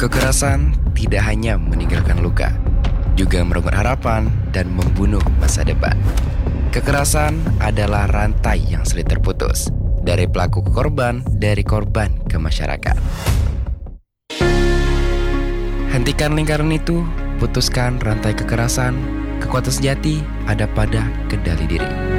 Kekerasan tidak hanya meninggalkan luka, juga merenggut harapan dan membunuh masa depan. Kekerasan adalah rantai yang sulit terputus, dari pelaku ke korban, dari korban ke masyarakat. Hentikan lingkaran itu, putuskan rantai kekerasan. Kekuatan sejati ada pada kendali diri.